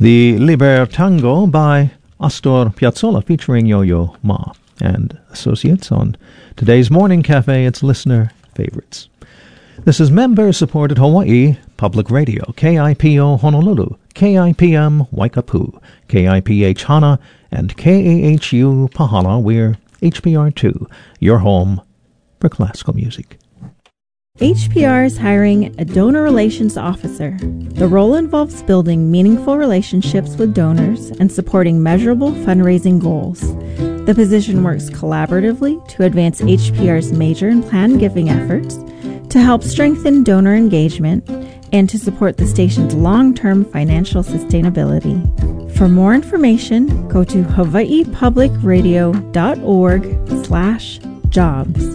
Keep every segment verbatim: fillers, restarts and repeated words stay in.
The Libertango by Astor Piazzolla featuring Yo-Yo Ma and Associates on today's Morning Cafe. It's listener favorites. This is member-supported Hawaii Public Radio, K I P O Honolulu, K I P M Waikapu, K I P H Hana, and K A H U Pahala. We're H P R two, your home for classical music. H P R is hiring a donor relations officer. The role involves building meaningful relationships with donors and supporting measurable fundraising goals. The position works collaboratively to advance H P R's major and planned giving efforts, to help strengthen donor engagement, and to support the station's long-term financial sustainability. For more information, go to hawaiipublicradio.org slash jobs.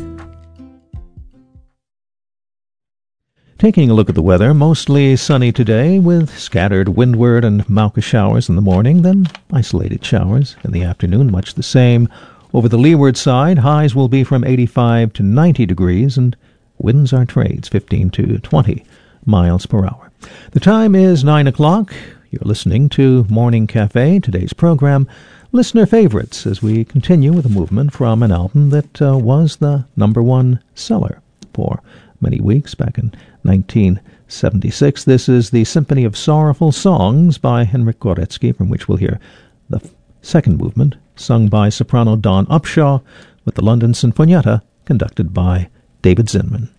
Taking a look at the weather, mostly sunny today with scattered windward and Mauka showers in the morning, then isolated showers in the afternoon, much the same. Over the leeward side, highs will be from eighty-five to ninety degrees, and winds are trades fifteen to twenty miles per hour. The time is nine o'clock. You're listening to Morning Cafe, today's program, Listener Favorites, as we continue with a movement from an album that uh, was the number one seller for many weeks back in nineteen seventy-six. This is the Symphony of Sorrowful Songs by Henryk Górecki, from which we'll hear the f- second movement, sung by soprano Dawn Upshaw, with the London Sinfonietta conducted by David Zinman.